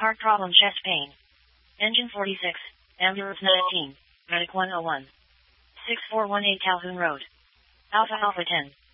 Heart problem, chest pain. Engine 46, ambulance 19, medic 101. 6418 Calhoun Road. Alpha Alpha 10.